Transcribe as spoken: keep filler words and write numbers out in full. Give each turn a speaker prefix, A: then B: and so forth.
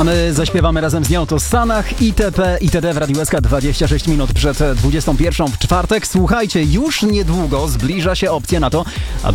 A: A my zaśpiewamy razem z nią. To Sanach, itp. itd. w Radiu S K dwadzieścia sześć minut przed dwudziestą pierwszą w czwartek. Słuchajcie, już niedługo zbliża się opcja na to,